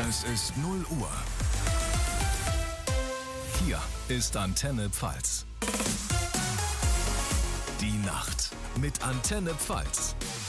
Es ist 0 Uhr. Hier ist Antenne Pfalz. Die Nacht mit Antenne Pfalz.